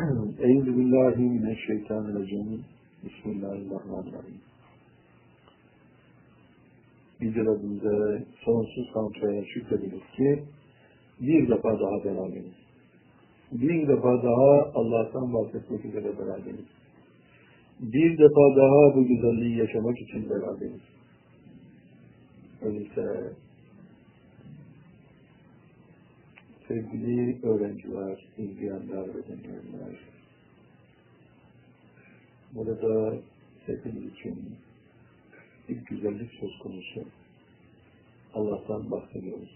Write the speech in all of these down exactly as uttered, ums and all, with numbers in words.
Euzubillahimineşşeytanirracim. Bismillahirrahmanirrahim. Yüce Rabbimize sonsuz hamdaya şükrederiz ki bir defa daha beraberiz. Bir defa daha Allah'tan bahsetmek üzere beraberiz. Bir defa daha bu güzelliği yaşamak için beraberiz. Öyleyse sevgili öğrenciler, izleyenler ve dinleyenler, burada hepimiz için bir güzellik söz konusu. Allah'tan bahsediyoruz.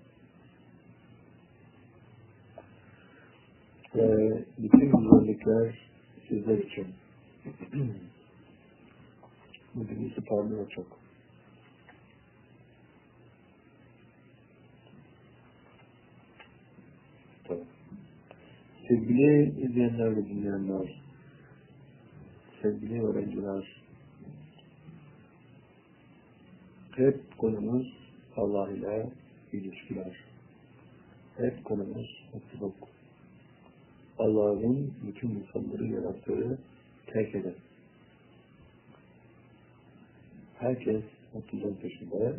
Ve bütün güzellikler sizler için. Bugün ise parlıyor çok. Tabii. Sevgili izleyenler ve dinleyenler, sevgili öğrenciler, hep konumuz Allah ile ilişkiler. Hep konumuz mutluluk. Allah'ın bütün insanları yarattığı terk eder. Herkes mutluluğun peşinde.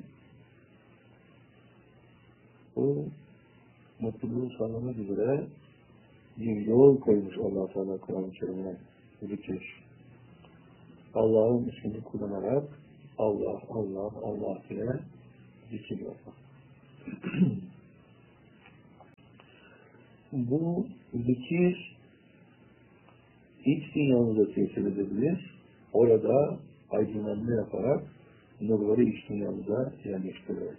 Bu mutluluğu sağlamak üzere bir yol koymuş Allah Teala Kur'an-ı Kerim'e. Zikir. Allah'ın ismini kullanarak Allah, Allah, Allah diye zikir yapmak. Bu zikir iç dünyamıza tesir edebilir. Orada aydınlanma yaparak nurları iç dünyamıza yerleştirir.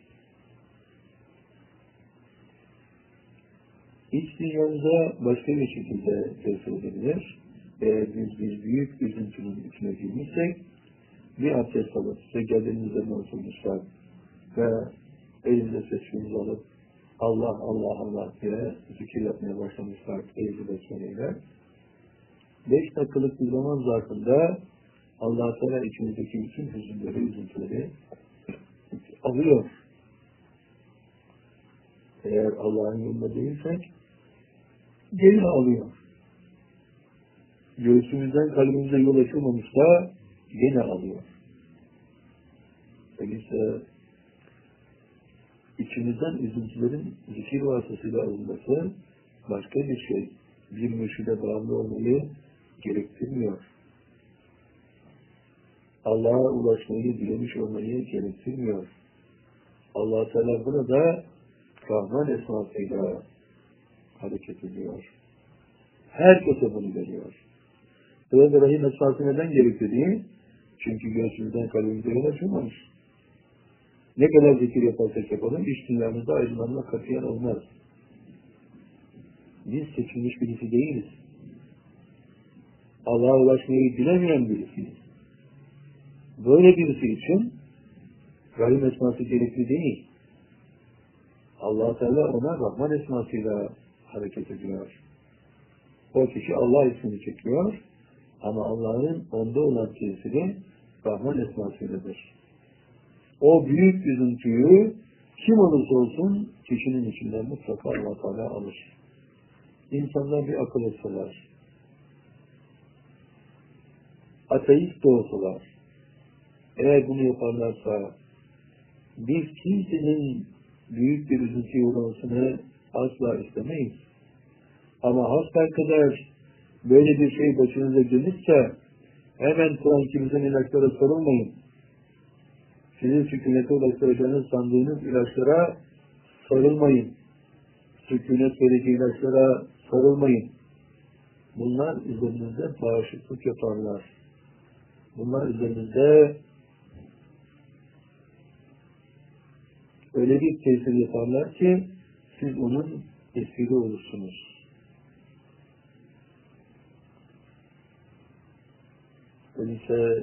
İç dünyamıza başka bir şekilde tesir edebilir. Eğer biz bir büyük üzüntünün içine girmişsek, bir abdest alıp, seccadenin üzerine oturmuşlar ve elinde sesimizi alıp Allah, Allah, Allah diye zikir yapmaya başlamışlar eğri besmeleyle. Beş dakikalık bir zaman zarfında Allah-u Teala içimizdeki bütün hüzünleri, üzüntüleri alıyor. Eğer Allah'ın yolunda değilsek, geri alıyor. Göğsümüzden kalbimize yol açılmamışsa gene alıyor. Öyleyse içimizden üzüntülerin zikir vasıtasıyla alınması başka bir şey. Bir mürşide bağımlı olmayı gerektirmiyor. Allah'a ulaşmayı dilemiş olmayı gerektirmiyor. Allah-u Teala burada Rahman esmasıyla hareket ediyor. Herkese bunu veriyor. Burada Rahim esması neden gerektiği? Çünkü göğsümüzden kalbimize yol açılmamış. Ne kadar zikir yaparsak yapalım, iç dünyamızda aydınlanma katiyen olmaz. Biz seçilmiş birisi değiliz. Allah'a ulaşmayı dilemeyen birisiyiz. Böyle birisi için Rahim esması gerekli değil. Allah-u Teala ona Rahman esmasıyla hareket ediyor. O kişi Allah ismini çekiyor ama Allah'ın onda olan tesiri Rahman esmasıyladır. O büyük üzüntüyü kim olursa olsun kişinin içinden mutlaka Allah Teala alır. İnsanlar bir akıl etseler, ateist de olsalar, eğer bunu yaparlarsa biz kimsenin büyük bir üzüntüye uğramasını asla istemeyiz. Ama hasbelkader böyle bir şey başınıza gelirse hemen Kur'an-ı ilaçlara sarılmayın. Sizin sükunete ulaştıracağınız sandığınız ilaçlara sarılmayın. Sükunet verici ilaçlara sarılmayın. Bunlar üzerinizde bağışıklık yaparlar. Bunlar üzerinizde öyle bir tesir yaparlar ki siz onun esiri olursunuz. Öyleyse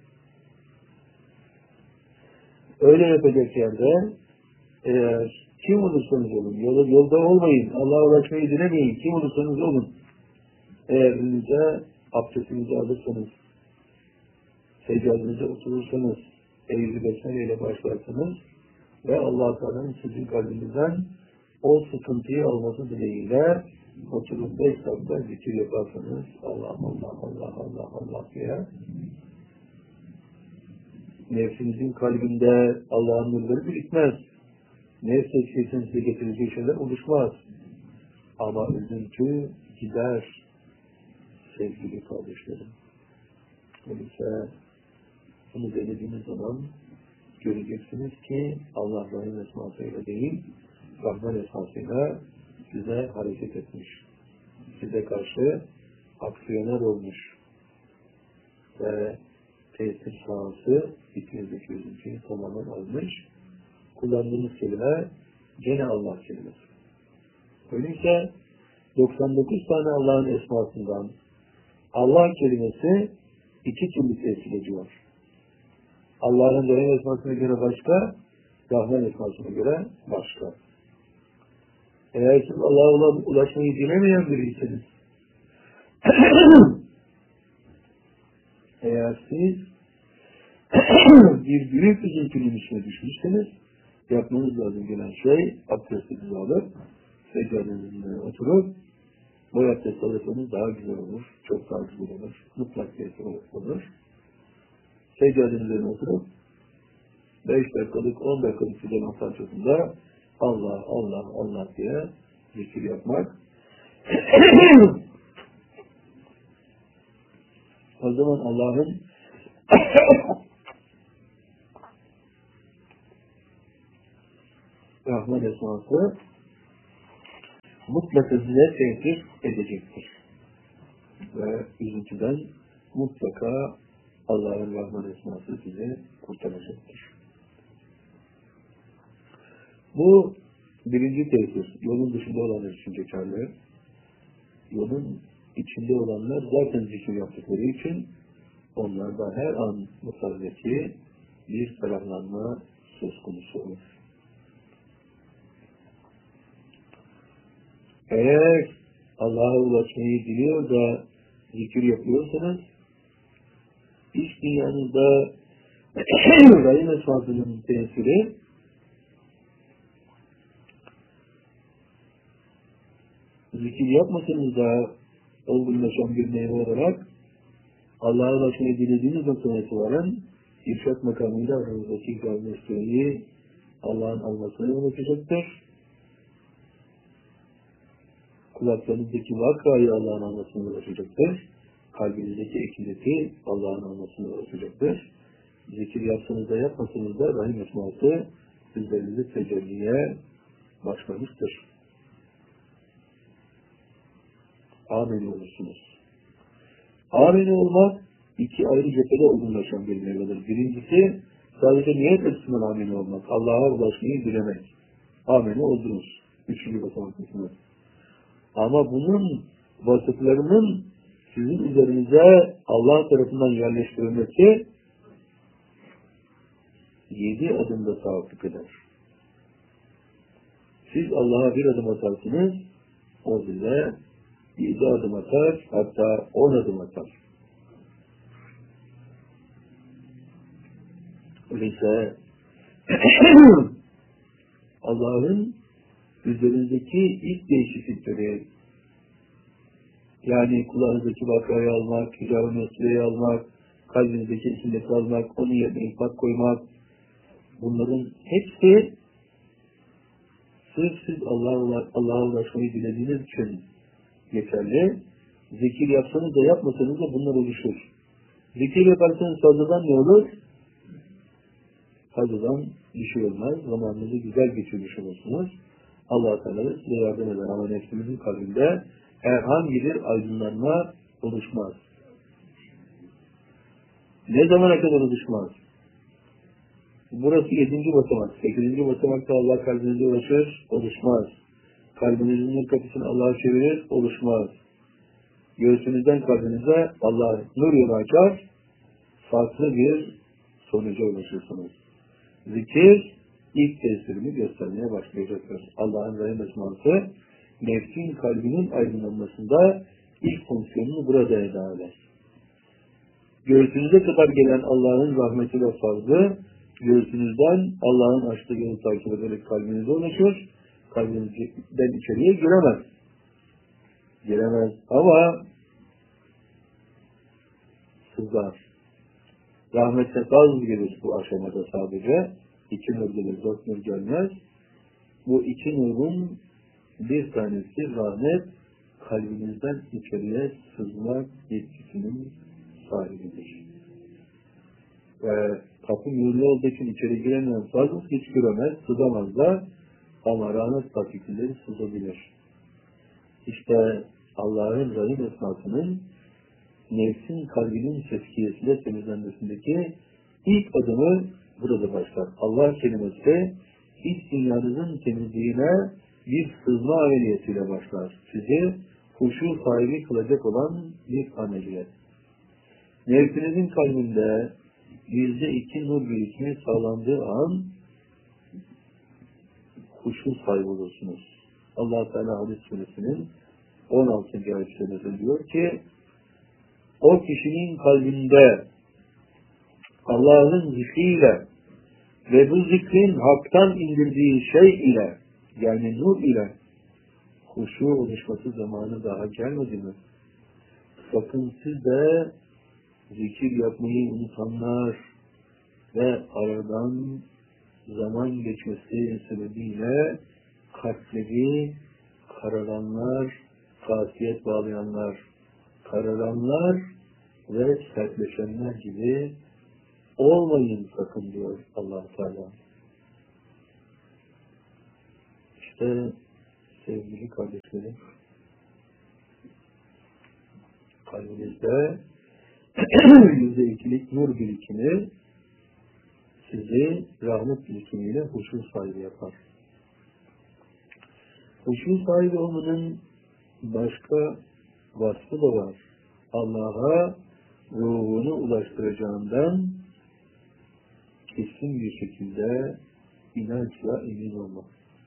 öyle yapacak yerde eğer kim olursanız olun, yolda, yolda olmayın, Allah'a ulaşmayı dilemeyin, kim olursanız olun. Eğer önünüze abdestinizi alırsanız, seccadenize oturursanız, eğri besmeleyle başlarsanız ve Allah-u Teala'nın sizin kalbinizden o sıkıntıyı alması dileğiyle oturup beş dakika zikir yaparsanız Allah Allah Allah Allah Allah diye nefsinizin kalbinde Allah'ın nurları birikmez. Nefs ekşisini size getirecek şeyler oluşmaz. Ama üzüntü gider sevgili kardeşlerim. Öyleyse bunu denediğiniz zaman göreceksiniz ki Allah Rahim esmasıyla değil, Rahman esmasıyla size hareket etmiş. Size karşı aksiyoner olmuş. Ve tesir sahası içinizdeki üzüntüyü tamamen almış. Kullandığınız kelime gene Allah kelimesi. Öyleyse doksan dokuz tane Allah'ın esmasından Allah kelimesi iki türlü tesir ediyor. Allah'ın Rahim esmasına göre başka, Rahman esmasına göre başka. Eğer siz Allah'a ulaşmayı dilemeyen biriyseniz, eğer siz bir büyük üzüntünün içine düşmüşseniz, yapmanız lazım gelen şey, abdestinizi alıp, seccadenizin üzerine oturup, bu abdest alırsanız daha güzel olur, çok daha güzel olur, mutlak tesir olur. Seccadenizin üzerine oturup, beş dakikalık, on dakikalık filan parçasında Allah, Allah, Allah diye zikir yapmak. O zaman Allah'ın Rahman esması mutlaka size tesir edecektir. Ve üzüntüden mutlaka Allah'ın Rahman esması sizi kurtaracaktır. Bu birinci tesir. Yolun dışında olanlar için geçerli. Yolun içinde olanlar zaten zikir yaptıkları için onlarda her an mutlaka bir ferahlanma söz konusu olur. Eğer Allah'a ulaşmayı diliyor da zikir yapıyorsanız iç dünyanızda Rahim esmasının tesiri zikir yapmasanız da olgunlaşan bir meyve olarak Allah'a ulaşmayı dilediğiniz noktadan itibaren irşat makamıyla aranızdaki gaymeşteriyi Allah'ın almasına yol açacaktır. Kulaklarınızdaki vakayı Allah'ın almasına yol açacaktır. Kalbinizdeki ekileti Allah'ın almasına yol açacaktır. Zikir yapsanız da yapmasanız da Rahim esması sizlerinizi tecelliye başlamıştır. Amin olursunuz. Amin olmak iki ayrı cephede olgunlaşan bir meyvedir. Birincisi sadece niyet açısından amin olmak. Allah'a ulaşmayı dilemek. Amin oldunuz. Üçüncü basamaktasınız. Ama bunun vasıflarının sizin üzerinize Allah tarafından yerleştirilmesi yedi adımda tahakkuk eder. Siz Allah'a bir adım atarsınız, o size yedi adım atar, hatta on adım atar. Öyleyse Allah'ın üzerinizdeki ilk değişiklikleri, yani kulağınızdaki vakayı almak, hicab-ı mesleği almak, kalbinizdeki içindeki almak, onun yerine ifat koymak, bunların hepsi sırf siz Allah'a Allah'a ulaşmayı dilediğiniz için geçerli. Zikir yapsanız da yapmasanız da bunlar oluşur. Zikir yaparsanız fazladan ne olur? Fazladan bir şey olmaz. Zamanınızı güzel geçirmiş olursunuz. Allah-u Teala size yardım eder. Ama nefsimizin kalbinde herhangi bir aydınlanma oluşmaz. Ne zamana kadar oluşmaz? Burası yedinci basamak. Sekizinci basamakta Allah kalbinize ulaşır, oluşmaz. Kalbinizin kapısını Allah'a çevirir, oluşmaz. Göğsünüzden kalbinize Allah nur yolu açar, farklı bir sonuca ulaşırsınız. Zikir ilk tesirini göstermeye başlayacaktır. Allah'ın Rahim esması nefsin kalbinin aydınlanmasında ilk fonksiyonunu burada eda eder. Göğsünüze kadar gelen Allah'ın rahmeti ve fazlı, göğsünüzden Allah'ın açtığı yolu takip ederek kalbinize ulaşır, kalbinizden içeriye giremez. giremez ama sızlar. Rahmete gaz gelir bu aşamada sadece. İki nur gelir, dört nur gelmez. Bu iki nurun bir tanesi rahmet, kalbinizden içeriye sızmak yetkisinin sahibidir. Ve kapı mühürlü olduğu için içeri giremeyen fazla hiç göremez, sızamaz da ama rahmet partikülleri sızabilir. İşte Allah'ın rahim esmasının nefsin kalbinin tezkiyesiyle temizlenmesindeki ilk adımı burada başlar. Allah kelimesi iç dünyanızın temizliğine bir sızma ameliyatıyla başlar. Sizi huşu sahibi kılacak olan bir ameliyat. Nefsinizin kalbinde yüzde iki nur birikimi sağlandığı an huşu sahibi olursunuz. Allah Teala Hadis Suresinin on altıncı ayetinde diyor ki o kişinin kalbinde Allah'ın zikriyle ve bu zikrin haktan indirdiği şey ile yani nur ile huşu oluşması zamanı daha gelmedi mi? Bakın siz de zikir yapmayı unutanlar ve aradan zaman geçmesi sebebiyle kalpleri kararanlar, kasiyet bağlayanlar, kararanlar ve sertleşenler gibi olmayın sakın diyor Allah-u Teala. İşte sevgili kardeşlerim, kalbinizde yüzde ikilik nur birikimi sizi rahmet birikimiyle huşu sahibi yapar. Huşu sahibi olmanın başka vasfı da var. Allah'a ruhunu ulaştıracağından kesin bir şekilde inançla emin olmak.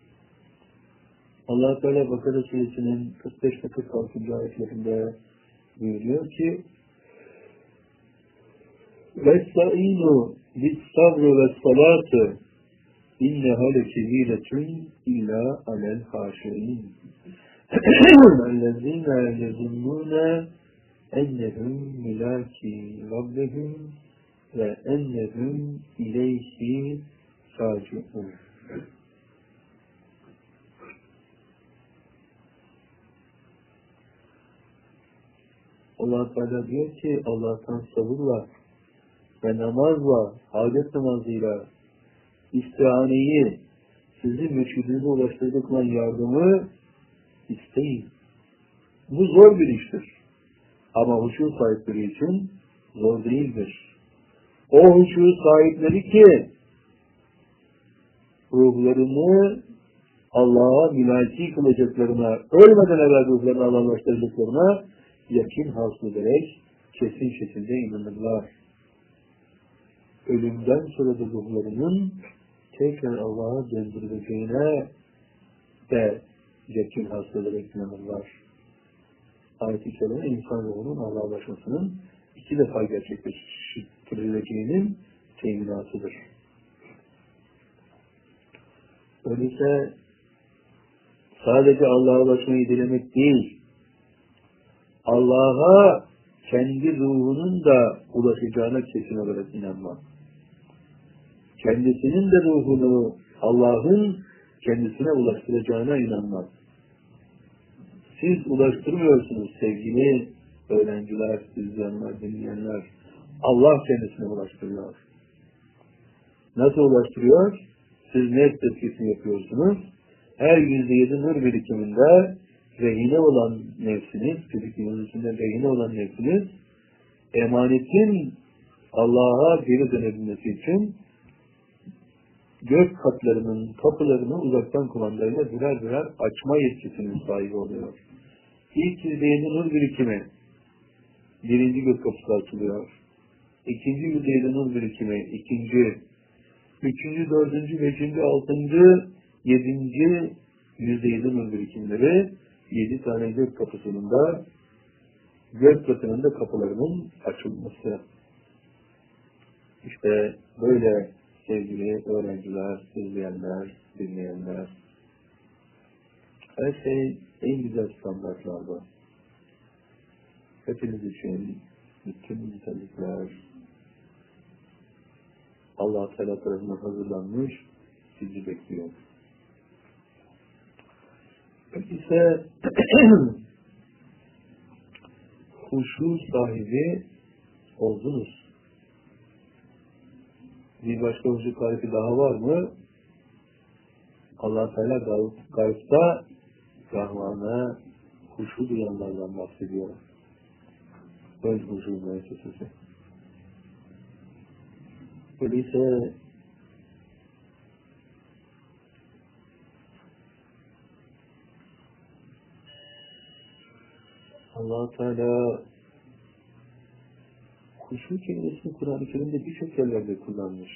Allah Teala Bakara Suresinin kırk beş ve kırk altıncı ayetlerinde buyuruyor ki وَاسْتَعِينُوا بِالصَّبْرِ وَالصَّلَاةِ اِنَّهَا لَكَبِيرَةٌ اِلَّا عَلَى الْخَاشِعِينَ الَّذِينَ يَظُنُّونَ اَنَّهُمْ مُلَاقِي رَبِّهِمْ وَاَنَّهُمْ اِلَيْهِ رَاجِعُونَ. Allah Teala diyor ki Allah'tan sabırla ve namazla, hacet namazıyla istihaneyi, sizi mürşidinize ulaştırdık olan yardımı isteyin. Bu zor bir iştir. Ama huşu sahipleri için zor değildir. O huşu sahipleri ki ruhlarını Allah'a mülaki kılacaklarına, ölmeden evvel ruhlarını Allah'laştıracaklarına yakin hasıl ederek kesin şekilde inanırlar. Ölümden sonra da ruhlarının tekrar Allah'a döndürüleceğine de yakin hasıl ederek inanırlar. Ayet-i Kerime insan ruhunun Allah'a ulaşmasının iki defa gerçekleştirileceğinin teminatıdır. Öyleyse sadece Allah'a ulaşmayı dilemek değil, Allah'a kendi ruhunun da ulaşacağına kesin olarak inanmak. Kendisinin de ruhunu Allah'ın kendisine ulaştıracağına inanmak. Siz ulaştırmıyorsunuz sevgili öğrenciler, izleyenler, dinleyenler. Allah kendisine ulaştırıyor. Nasıl ulaştırıyor? Siz nefs tezkiyesi yapıyorsunuz. Her yüzde yedi nur birikiminde rehine olan nefsiniz, fizikinizin içinde rehine olan nefsiniz, emanetin Allah'a geri dönebilmesi için gök katlarının kapılarını uzaktan kumandayla birer birer açma yetkisinin sahibi oluyor. İlk yüzde yedi nur birikimi birinci gök kapısı açılıyor. İkinci yüzde yedi nur birikimi ikinci, üçüncü, dördüncü, beşinci, altıncı, yedinci yüzde yedi nur birikimleri yedi tane gök kapısının da gök katının da kapılarının açılması. İşte böyle sevgili öğrenciler, izleyenler, dinleyenler, her şey en güzel standartlarda. hepiniz için bütün güzellikler Allah-u Teala tarafından hazırlanmış, sizi bekliyor. Peki ise huşu sahibi oldunuz. Bir başka huşu tarifi daha var mı? Allah-u Teala gaybta Rahman'a huşu duyanlardan bahsediyor. Öz huşu müessesesi. Öyleyse Allah-u Teala huşu kelimesini Kur'an-ı Kerim'de birçok yerlerde kullanmış.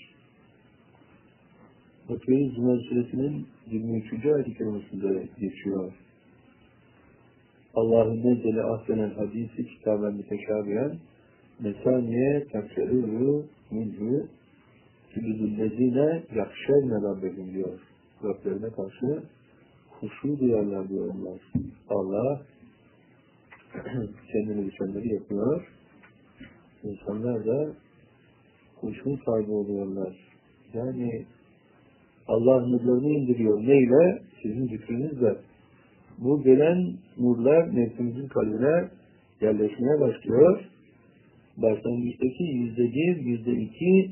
Bakıyoruz Zümer Suresinin yirmi üçüncü ayet-i kerimesinde geçiyor. Allah'ın nezzele ahsenen hadisi kitaben müteşabihen mesaniye takşerûrû minhû tülüzüllezine yakşevne Rabbim diyor. Rablerine karşı huşu duyarlar diyorlar. Allah kendini düşenleri yapıyor. İnsanlar da huşu sahibi oluyorlar. Yani Allah nurlarını indiriyor. Neyle? Sizin zikriniz Bu gelen nurlar nefsimizin kalbine yerleşmeye başlıyor. Başlangıçtaki yüzde bir, yüzde iki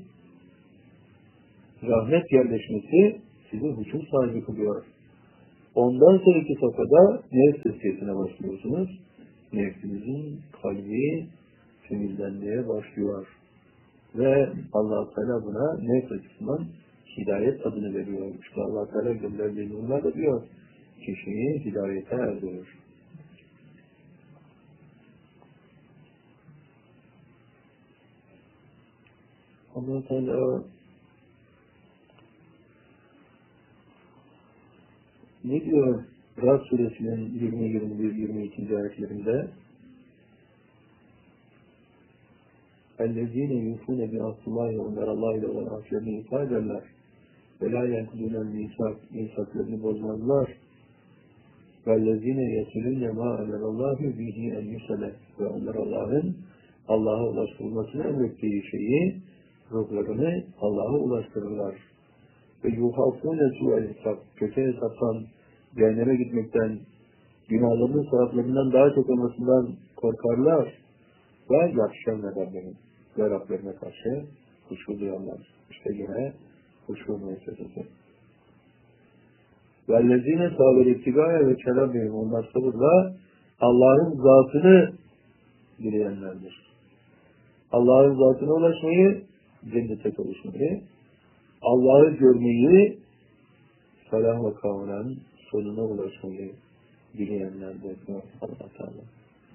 rahmet yerleşmesi sizi huşu sahibi kılıyor. Ondan sonraki safhada nefs tezkiyesine başlıyorsunuz. Nefsinizin kalbi temizlenmeye başlıyor. Ve Allah-u Teala buna nefs açısından hidayet adını veriyor. İşte Allah-u Teala gönderdiği nurlar da diyor, kişiyi hidayete erdirir. Allah-u Teala ne diyor Rad Suresinin yirmi, yirmi bir, yirmi iki. ayetlerinde? اَلَّذ۪ينَ يُوفُونَ بِعَهْدِ اللّٰهِ وَاَنْدَرَ اللّٰهِ ile olan ahirlerini ifade ederler. وَلَا يَنْكُدُونَ الْمِيثَاقَ misaklarını bozmazlar. وَالَّذ۪ينَ يَسِلُونَ مَا اَمَرَ اللّٰهُ بِهِ اَنْ يُسَلَ ve onlar Allah'ın Allah'a ulaştırılmasını emrettiği şeyi, ruhlarını Allah'a ulaştırırlar. Ve yuhafûne su'el hesap, kötü hesaptan, cehenneme gitmekten, günahlarının sevaplarından daha çok olmasından korkarlar. Ve yakışan Rablerine, ve Rablerine karşı huşu duyanlar. İşte yine huşu müessesesi. Vellezine sabır ittigaya ve kelamihim, onlar sabırla Allah'ın zatını dileyenlerdir. Allah'ın zatına ulaşmayı, cennete kavuşmayı, Allah'ı görmeyi, salah makamının sonuna ulaşmayı dileyenlerdir. Allah Teala.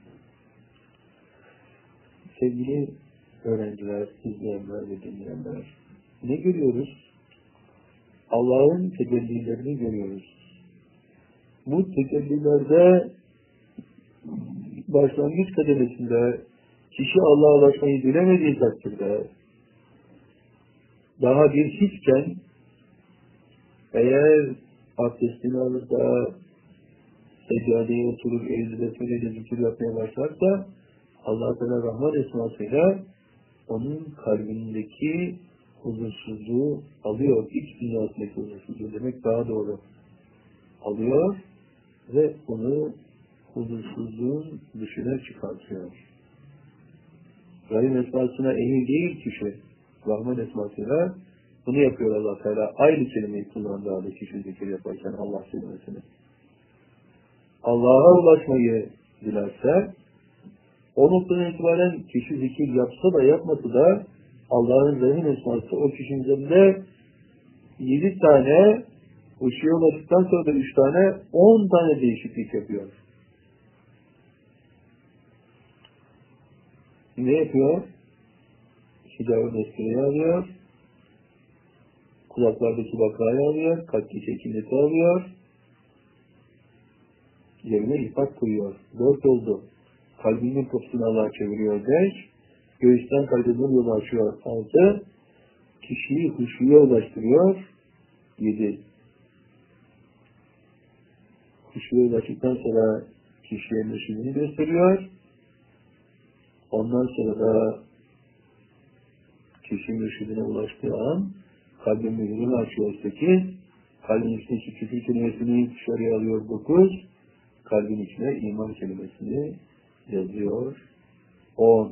Sevgili öğrenciler, izleyenler ve dinleyenler, ne görüyoruz? Allah'ın tecellilerini görüyoruz. Bu tecellilerde başlangıç kademesinde kişi Allah'a ulaşmayı dilemediği takdirde daha bir hiçken eğer abdestini alır da seccadeye oturur, eğilip besmeleyle zikir yapmaya başlarsa Allah-u Teala Rahman esmasıyla onun kalbindeki huzursuzluğu alıyor. İç dünyasındaki huzursuzluğu demek daha doğru. Alıyor ve onu huzursuzluğun dışına çıkartıyor. Rahim esmasına ehil değil kişi. Rahman esmasıyla bunu yapıyor Allah Teala. Aynı kelimeyi kullandığı halde kişi zikir yaparken Allah kelimesini. Allah'a ulaşmayı dilerse o noktadan itibaren kişi zikir yapsa da yapmasa da Allah'ın Rahim esması o kişinin üzerinde yedi tane ışığı ulaştıktan sonra da üç tane on tane değişiklik yapıyor. Ne yapıyor? Hidayet mesleği alıyor, kulaklardaki bakayı alıyor, kalpteki çekimleti alıyor, yerine ifak koyuyor. Dört oldu. Kalbinin kapısını Allah'a çeviriyor. Beş, göğüsten kalbinin yolu açıyor. Altı, kişiyi huşuya ulaştırıyor. Yedi, huşuya ulaştıktan sonra kişiye meşhurluğunu gösteriyor. Ondan sonra da kişi mürşidine ulaştığı an kalbin mühürünü açıyor sekiz, kalbin içindeki küfür kelimesini dışarıya alıyor dokuz, kalbin içine iman kelimesini yazıyor on.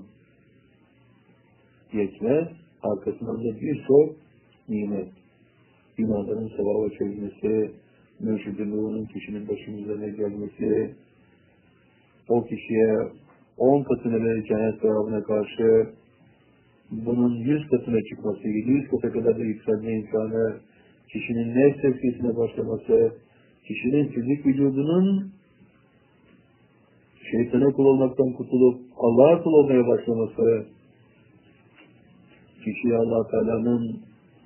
Yetmez, arkasından da birçok nimet. Günahların sevaba çevirmesi, mürşid-i nurunun kişinin başının üzerine gelmesi, o kişiye on katını verirken sevabına karşı bunun yüz katına çıkması, yedi yüz kata kadar da yükselme imkanı, kişinin nefs tezkiyesine başlaması, kişinin fizik vücudunun şeytana kul olmaktan kurtulup Allah'a kul olmaya başlaması, kişiye Allah Teala'nın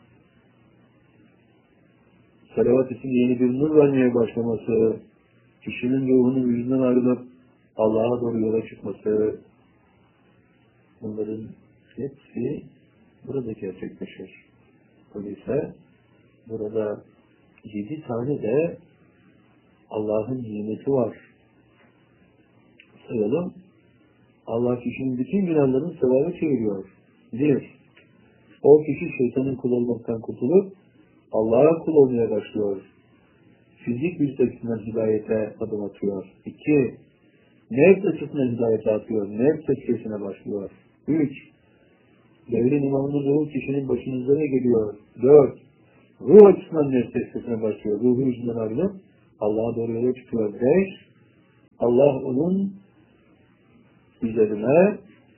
salavat için yeni bir nur vermeye başlaması, kişinin ruhunun yüzünden ayrılıp Allah'a doğru yola çıkması, bunların hepsi burada gerçekleşir. Öyleyse burada yedi tane de Allah'ın nimeti var. Sayalım. Allah kişinin bütün günahlarını sevaba çeviriyor. Bir, o kişi şeytanın kul olmaktan kurtulup Allah'a kul olmaya başlıyor. Fizik yüz açısından hidayete adım atıyor. İki, nefs açısından hidayete atıyor. Nefs tezkiyesine başlıyor. Üç, devrin imamının ruhu kişinin başının üzerine geliyor. Dört, ruh açısından nefs tezkiyesine başlıyor. Ruhu yüzünden ayrılıp Allah'a doğru yola çıkıyor. Beş, Allah onun üzerine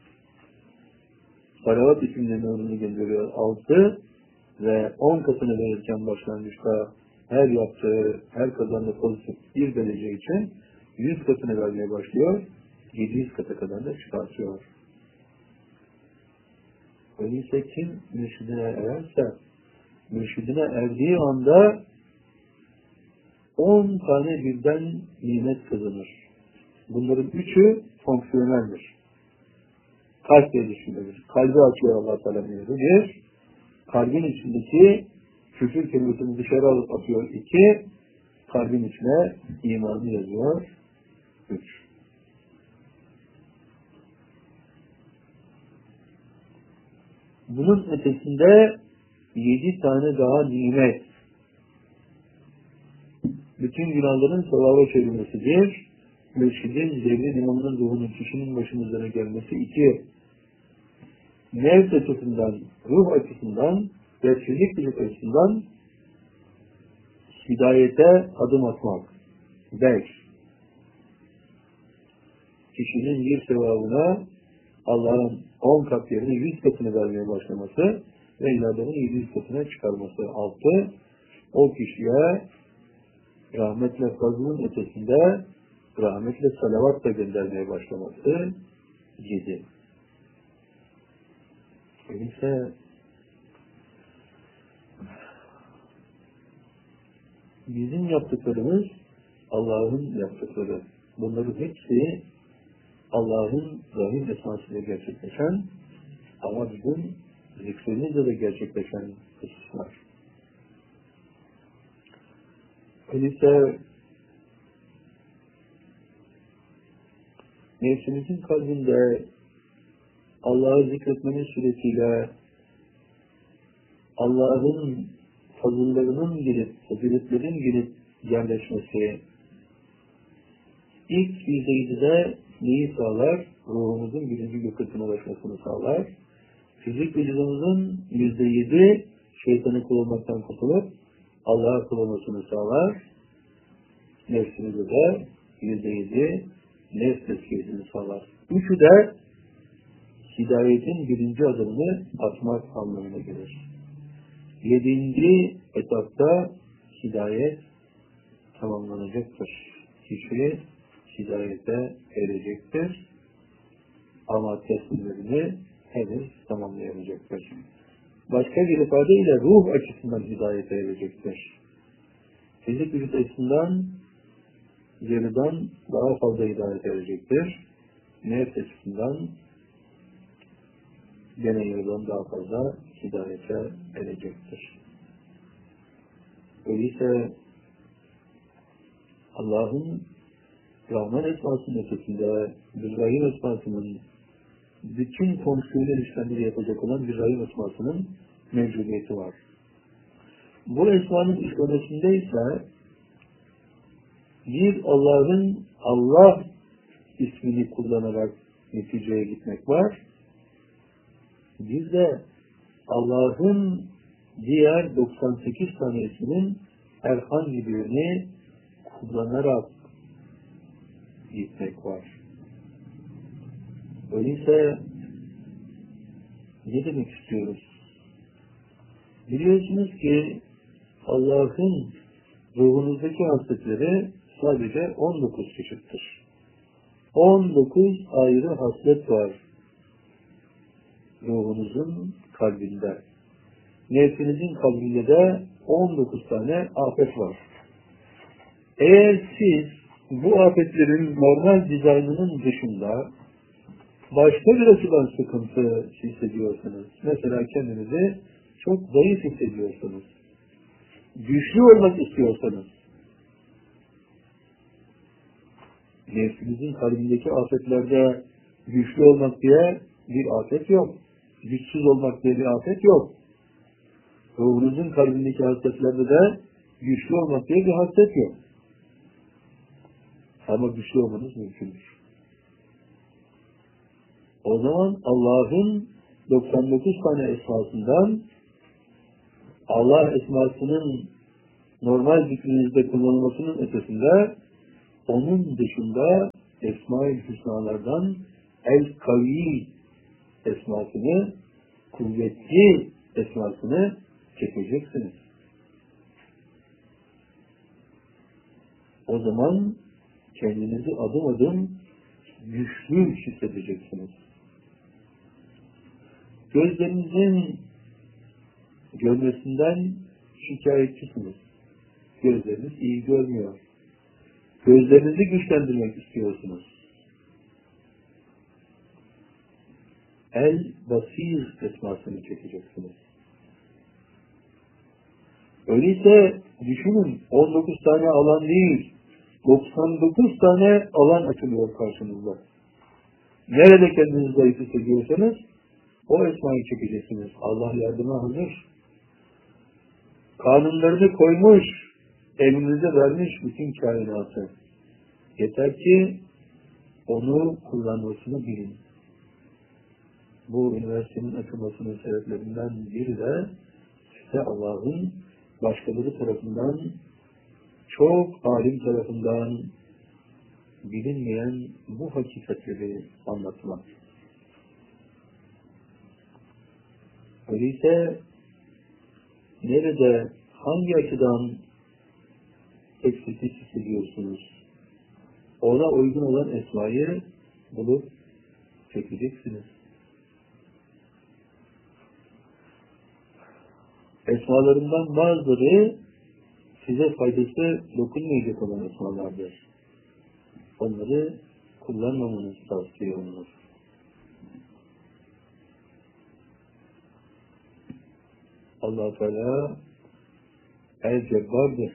salavat isimlerinin nurunu gönderiyor. Altı, ve on katını verirken başlangıçta her yaptığı, her kazandığı pozitif bir derece için yüz katını vermeye başlıyor. yedi yüz kata kadar da çıkartıyor. Öyleyse kim mürşidine ererse, mürşidine erdiği anda on tane birden nimet kazanır. Bunların üçü fonksiyoneldir. Kalp gelişimidir. Kalbi açıyor Allah Teala nimeti. Bir, kalbin içindeki küfür kelimesini dışarı alıp atıyor. İki, kalbin içine imanı yazıyor. Üç. Bunun ötesinde yedi tane daha nimet. Bütün günahların sevaba çevrilmesidir. Mürşidin, devrin imamının ruhunun kişinin başının üzerine gelmesi. İki, nefs açısından, ruh açısından ve fizik vücut açısından hidayete adım atmak. Beş, kişinin bir sevabına Allah'ın on kat yerine yüz katını vermeye başlaması ve ileride bunu yedi yüz katına çıkarması. Altı, o kişiye rahmetle fazlının ötesinde rahmetle salavat da göndermeye başlaması. Yedi. Öyleyse bizim yaptıklarımız Allah'ın yaptıkları. Bunların hepsi Allah'ın Rahim esmasıyla gerçekleşen ama bizim zikrimizle de gerçekleşen kısımlar. Öyleyse nefsimizin kalbinde Allah'ı zikretmenin suretiyle Allah'ın fazıllarının gelip, faziletlerin gelip yerleşmesi ilk yüzde yedide neyi sağlar? Ruhumuzun birinci gökyüzüne ulaşmasını sağlar. Fizik vücudumuzun yüzde yedi şeytanı kul olmaktan kurtulup Allah'a kul olmasını sağlar. Nefsimizde de yüzde yedi nefs tezkiyesini sağlar. Üçü de hidayetin birinci adımını atmak anlamına gelir. Yedinci etapta hidayet tamamlanacaktır. Kişi hidayete erecektir. Ama teslimlerini henüz tamamlayamayacaktır. Başka bir ifadeyle ruh açısından hidayete erecektir. Fizik vücut açısından yarıdan daha fazla hidayete erecektir. Nefs açısından gene yarıdan daha fazla hidayete erecektir. Öyleyse Allah'ın Rahman esmasının ötesinde, Rahim esmasının bütün fonksiyonel işlemleri yapacak olan bir rahim esmasının mevcudiyeti var. Bu esmanın işlemesinde ise bir Allah'ın Allah ismini kullanarak neticeye gitmek var. Bir de Allah'ın diğer doksan sekiz tane isminin herhangi birini kullanarak gitmek var. Öyleyse ne demek istiyoruz? Biliyorsunuz ki Allah'ın ruhunuzdaki hasletleri sadece on dokuz çeşittir. on dokuz ayrı haslet var ruhunuzun kalbinde. Nefsinizin kalbinde de on dokuz tane afet var. Eğer siz bu afetlerin normal dizaynının dışında başka bir açıdan sıkıntı hissediyorsanız, mesela kendinizi çok zayıf hissediyorsanız, güçlü olmak istiyorsanız, nefsinizin kalbindeki afetlerde güçlü olmak diye bir afet yok. Güçsüz olmak diye bir afet yok. Ruhunuzun kalbindeki hasletlerde de güçlü olmak diye bir haslet yok. Ama güçlü olmanız mümkündür. O zaman Allah'ın doksan dokuz tane esmasından Allah esmasının normal zikrinizde kullanılmasının ötesinde onun dışında Esma-i Hüsnalardan El-Kavi esmasını, kuvvetli esmasını çekeceksiniz. O zaman kendinizi adım adım güçlü hissedeceksiniz. Gözlerinizin görmesinden şikayetçisiniz. Gözleriniz iyi görmüyor. Gözlerinizi güçlendirmek istiyorsunuz. El-Basir esmasını çekeceksiniz. Öyleyse düşünün, on dokuz tane alan değil, doksan dokuz tane alan açılıyor karşınızda. Nerede kendinizi zayıf hissediyorsanız o esmayı çekeceksiniz. Allah yardıma hazır. Kanunlarını koymuş, elinize vermiş bütün kainatı. Yeter ki onu kullanmasını bilin. Bu üniversitenin açılmasının sebeplerinden biri de size Allah'ın başkaları tarafından, çok alim tarafından bilinmeyen bu hakikatleri anlatmak. Öyleyse nerede, hangi açıdan eksiklik hissediyorsunuz? Ona uygun olan esmayı bulup çekeceksiniz. Esmalarından bazıları size faydası dokunmayacak olan esmalardır. Onları kullanmamanızı tavsiye olunur. Allah-u Teala El-Cebbar'dır.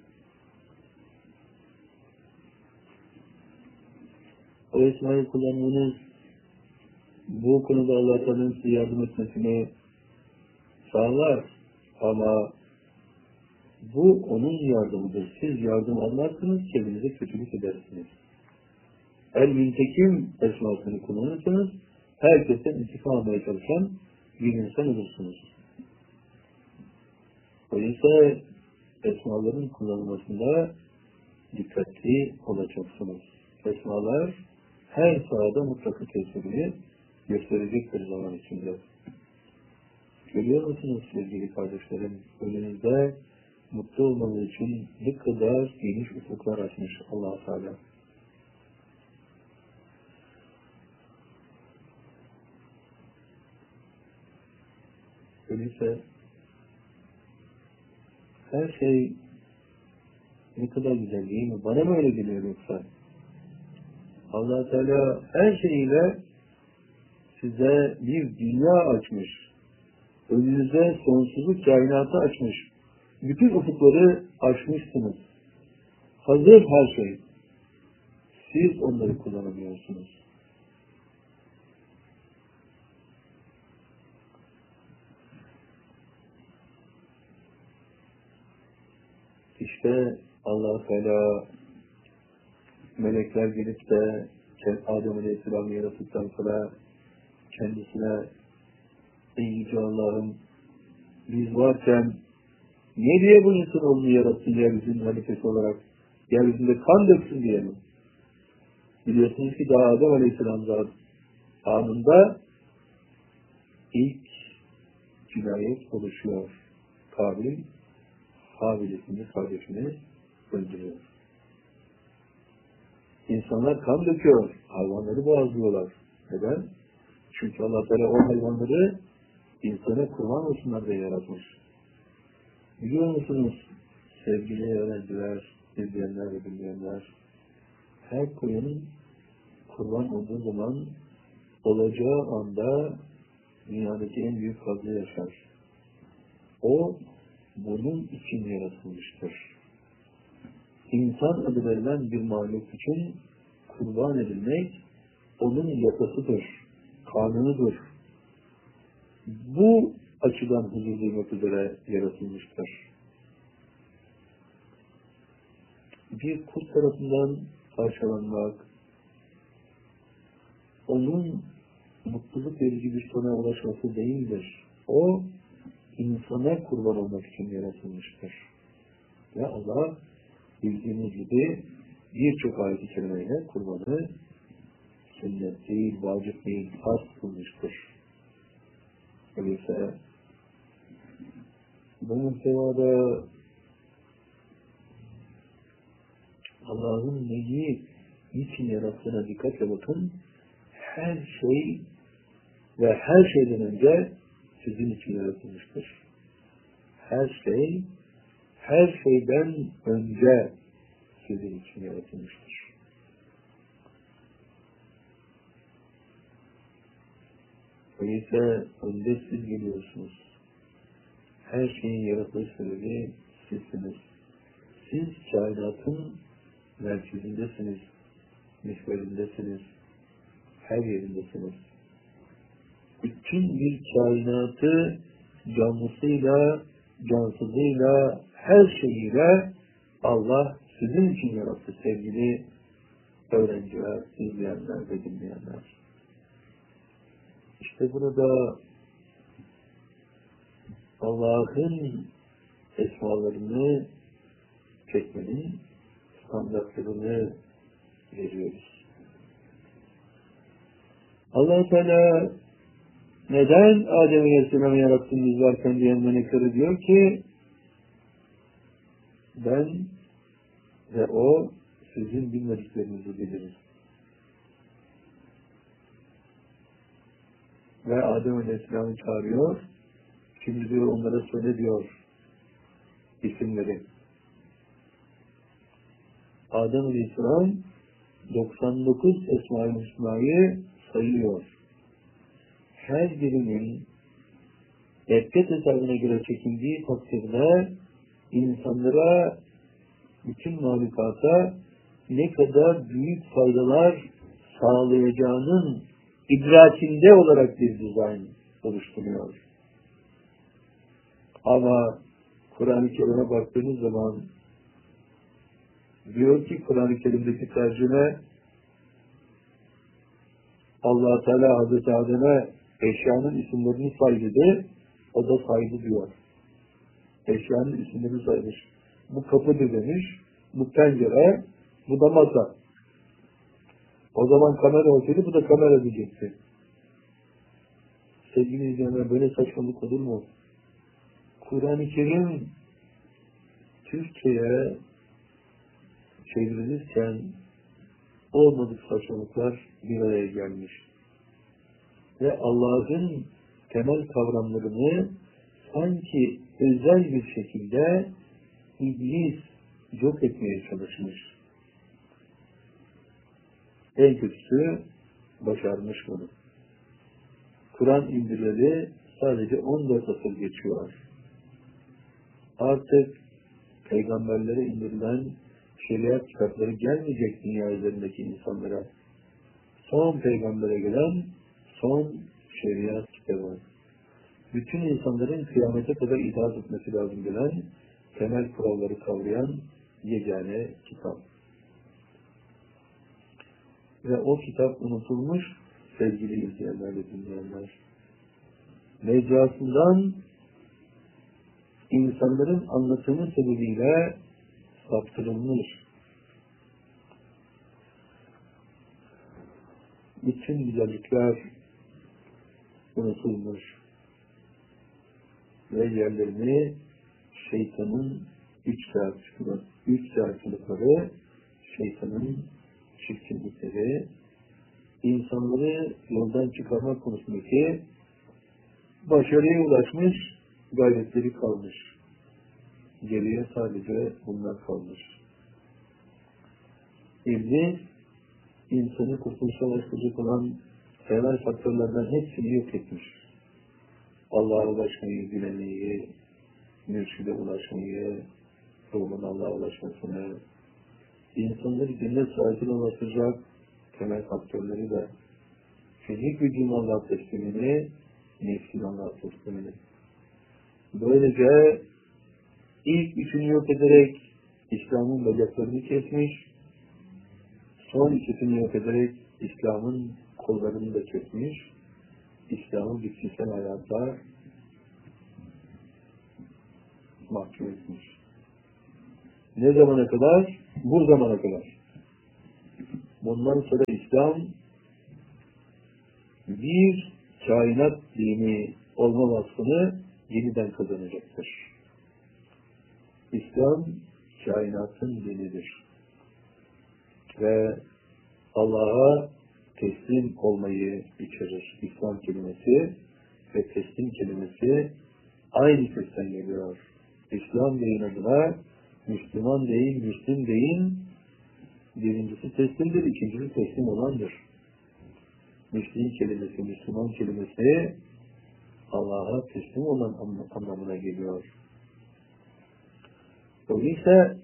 O esmayı kullanmanız, bu konuda Allah-u Teala'nın size yardım etmesini sağlar. Ama bu onun yardımıdır. Siz yardım almazsınız, kendinize kötülük edersiniz. El-Müntekim esmasını kullanırsanız, herkesten intikam almaya çalışan bir insan olursunuz. Öyleyse esmaların kullanılmasında dikkatli olacaksınız. Esmalar her sahada mutlaka tesirini gösterecektir zaman içinde. Görüyor musunuz sevgili kardeşlerim? Önünüzde mutlu olmanız için ne kadar geniş ufuklar açmış Allah-u Teala. Öyleyse her şey ne kadar güzel değil mi? Bana mı öyle geliyor yoksa? Allah-u Teala her şeyiyle size bir dünya açmış. Önünüze sonsuzu kainatı açmış. Bütün ufukları açmışsınız. Hazır her şey. Siz onları kullanamıyorsunuz. İşte Allah Teala melekler gelip de Adem Aleyhisselam'ı yarattıktan sonra kendisine ey yüce Allah'ım biz varken ne diye bu insanoğlunu yarattın yeryüzünün halifesi olarak? Yeryüzünde kan döksün diye mi? Biliyorsunuz ki daha Adem Aleyhisselam anında ilk cinayet oluşuyor. Kabil, Habil'ini, kardeşini öldürüyor. İnsanlar kan döküyor, hayvanları boğazlıyorlar. Neden? Çünkü Allah Teala o hayvanları insana kurban olsunlar diye yaratmış. Biliyor musunuz sevgili öğrenciler, izleyenler ve dinleyenler, her koyunun kurban olduğu zaman olacağı anda dünyadaki en büyük fazla yaşar. O bunun için yaratılmıştır. İnsan adı verilen bir mahluk için kurban edilmek onun yasasıdır, kanunudur. Bu açıdan huzur duymak üzere yaratılmıştır. Bir kurt tarafından parçalanmak, onun mutluluk verici bir sona ulaşması değildir. O, insana kurban olmak için yaratılmıştır. Ve Allah, bildiğiniz gibi birçok ayet-i kerimeyle kurbanı sünnet değil, vacip değil, farz kılmıştır. Öyleyse bu muhtevada Allah'ın neyi niçin yarattığına dikkatle bakın. Her şey ve her şeyden önce sizin için yaratılmıştır. Her şey, her şeyden önce sizin için yaratılmıştır. Öyleyse önde siz geliyorsunuz. Her şeyin yaratılış sebebi sizsiniz. Siz kainatın merkezindesiniz, mihverindesiniz, her yerindesiniz. Bütün bir kainatı canlısıyla, cansızıyla, her şeyiyle Allah sizin için yarattı sevgili öğrenciler, izleyenler ve dinleyenler. İşte burada Allah'ın esmalarını çekmenin standartlarını veriyoruz. Allah Teala neden Adem Aleyhisselam'ı yarattınız varken diyen meleklere diyor ki ben ve o sizin bilmediklerinizi biliriz. Ve Adem Aleyhisselam'ı çağırıyor. Şimdi diyor onlara söyle diyor isimleri. Adem Aleyhisselam doksan dokuz Esma-i Hüsna'yı sayıyor. Her birinin ebced hesabına göre çekildiği takdirde insanlara, bütün mahlukata ne kadar büyük faydalar sağlayacağının idrakinde olarak bir dizayn oluşturuyor. Ama Kur'an-ı Kerim'e baktığınız zaman diyor ki Kur'an-ı Kerim'deki tercüme Allah Teala Hazreti Adem'e eşyanın isimlerini say dedi, o da saydı diyor. Eşyanın isimlerini saymış. Bu kapıdır demiş, bu pencere, bu da masa. O zaman kamera olsaydı bu da kamera diyecekti. Sevgili izleyenler, böyle saçmalık olur mu? Kur'an-ı Kerim Türkçe'ye çevrilirken olmadık saçmalıklar bir araya gelmiş. Ve Allah'ın temel kavramlarını sanki özel bir şekilde iblis yok etmeye çalışmış. En kötüsü başarmış bunu. Kur'an indirileli sadece on dört asır geçiyor. Artık peygamberlere indirilen şeriat kitapları gelmeyecek dünya üzerindeki insanlara. Son peygambere gelen son şeriat kitabı. Bütün insanların kıyamete kadar itaat etmesi lazım gelen temel kuralları kavrayan yegane kitap. Ve o kitap unutulmuş sevgili izleyenler ve dinleyenler. Mecrasından insanların anlatımı sebebiyle saptırılmış. Bütün güzellikler unutulmuş. Ve yerlerini şeytanın üç çarpıkları, üç çarpıkları, şeytanın çirkinlikleri, insanları yoldan çıkarmak konusundaki başarıya ulaşmış gayretleri kalmış. Geriye sadece bunlar kalmış. İblis, insanı kurtuluşa ulaştıracak olan temel faktörlerden hepsini yok etmiş. Allah'a ulaşmayı, dilemeyi, mürşide ulaşmayı, ruhun Allah'a ulaşmasını, insanları cennet sahibine ulaştıracak temel faktörleri de fizik gücün Allah'a teslimini, nefsin Allah'a teslimini. Böylece ilk üçünü yok ederek İslam'ın bacaklarını kesmiş, son ikisini yok ederek İslam'ın kollarını da kesmiş, İslam'ı bitkisel hayata mahkum etmiş. Ne zamana kadar? Bu zamana kadar. Bundan sonra İslam bir kainat dini olma vasfını yeniden kazanacaktır. İslam kainatın dinidir. Ve Allah'a teslim olmayı içerir. İslam kelimesi ve teslim kelimesi aynı sesten geliyor. İslam deyin adına Müslüman deyin, Müslüm deyin. Birincisi teslimdir, ikincisi teslim olandır. Müslüm kelimesi, Müslüman kelimesi Allah'a teslim olan anlamına geliyor. Öyleyse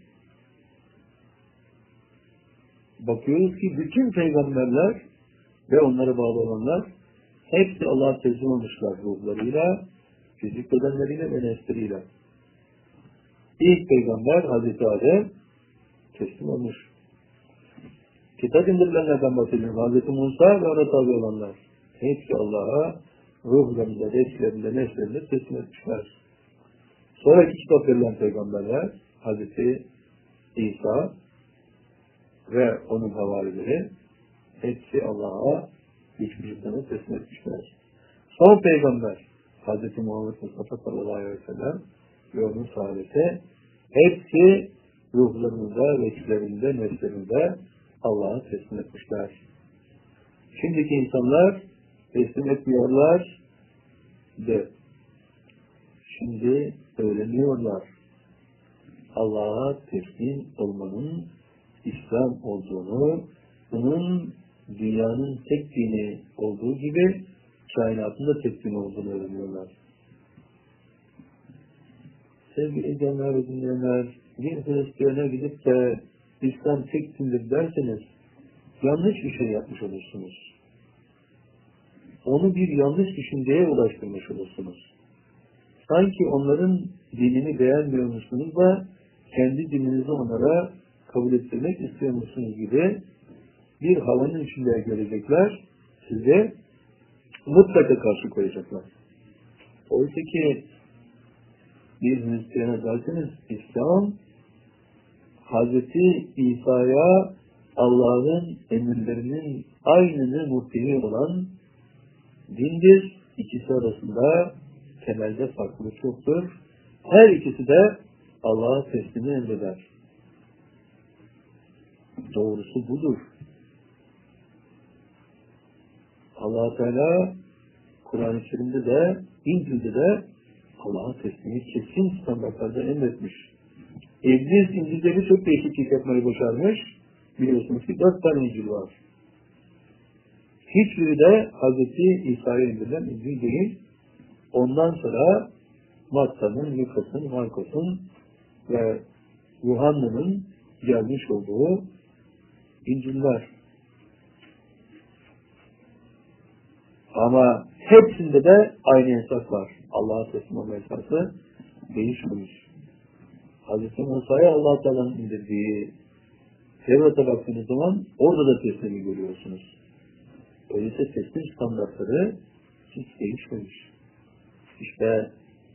bakıyoruz ki bütün peygamberler ve onlara bağlı olanlar hepsi Allah'a teslim olmuşlar ruhlarıyla, fizik bedenleriyle ve nefsleriyle. İlk peygamber Hazreti Adem teslim olmuş. Kitap indirilenlerden bahsediyorum. Hazreti Musa ve ona tabi olanlar. Hepsi Allah'a ruhlarında, nefslerinde, nefslerinde teslim etmişler. Sonraki kitap verilen peygamberler Hazreti İsa ve onun havarileri hepsi Allah'a hiçbirine teslim etmişler. Son peygamber Hazreti Muhammed Mustafa sallallahu aleyhi ve sellem ve onun sahabesi hepsi ruhlarında, vekillerinde, nefslerinde Allah'a teslim etmişler. Şimdiki insanlar teslim etmiyorlar de. Şimdi öğreniyorlar. Allah'a teslim olmanın İslam olduğunu, bunun dünyanın tek dini olduğu gibi kainatın da tek dini olduğunu öğreniyorlar. Sevgili izleyenler ve dinleyenler, bir Hristiyan'a gidip de İslam tek dindir derseniz yanlış bir şey yapmış olursunuz. Onu bir yanlış düşünceye ulaştırmış olursunuz. Sanki onların dinini beğenmiyormuşsunuz da kendi dininizi onlara kabul ettirmek istiyormuşsunuz gibi bir havanın içinde gelecekler, size mutlaka karşı koyacaklar. Oysa ki bir Hristiyan'a derseniz İslam Hazreti İsa'ya Allah'ın emirlerinin aynını muhtemi olan dindir. İkisi arasında temelde farklılık yoktur. Her ikisi de Allah'a teslimi emreder. Doğrusu budur. Allah Teala Kur'an-ı Kerim'de de, İncil'de de Allah'a teslimi kesin standartlarda emretmiş. İblis İncil'de birçok değişiklik yapmayı başarmış. Biliyorsunuz ki dört tane İncil var. Hiçbiri de Hazreti İsa'ya indirilen İncil değil. Ondan sonra Matta'nın, Lukas'ın, Markos'un ve Yuhanna'nın gelmiş olduğu İncil'ler. Ama hepsinde de aynı esas var. Allah'a teslim olma esası değişmemiş. Hazreti Musa'ya Allah Teala'nın indirdiği Tevrat'a baktığınız zaman orada da teslimi görüyorsunuz. Öyleyse teslim standartları hiç değişmemiş. İşte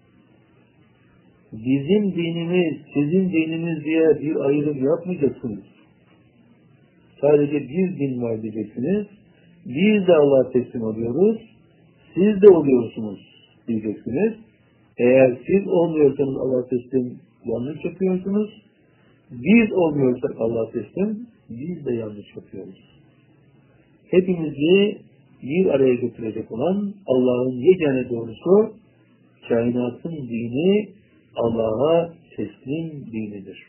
bizim dinimiz, sizin dinimiz diye bir ayrım yapmayacaksınız. Sadece bir din var diyeceksiniz. Biz de Allah'a teslim oluyoruz. Siz de oluyorsunuz diyeceksiniz. Eğer siz olmuyorsanız Allah'a teslim yanlış yapıyorsunuz. Biz olmuyorsak Allah'a teslim biz de yanlış yapıyoruz. Hepimizi bir araya getirecek olan Allah'ın yegane doğrusu kainatın dini Allah'a teslim dinidir.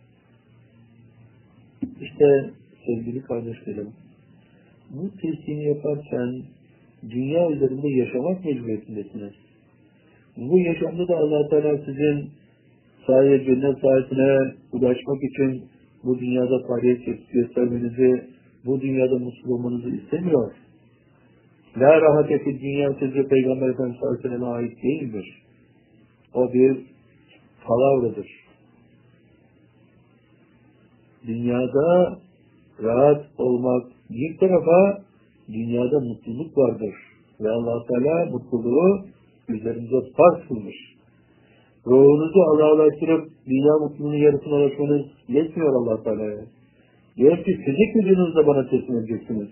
İşte sevgili kardeşlerim, bu teslimi yaparken dünya üzerinde yaşamak mecburiyetindesiniz. Bu yaşamda da Allah Teala sizin sadece cennet sahibine ulaşmak için bu dünyada faaliyet göstermenizi, bu dünyada mutlu olmanızı istemiyor. La rahateti dünya sözü Peygamber Efendimiz sallallahu aleyhi ve sellem'e ait değildir. O bir palavradır. Dünyada rahat olmak bir tarafa, dünyada mutluluk vardır. Ve Allah Teala mutluluğu üzerinize farz kılmış. Ruhunuzu Allah'laştırıp dünya mutluluğunun yarısına ulaşmanız yetmiyor Allah Teala'ya. Diyor ki fizik gücünüzle bana teslim edeceksiniz.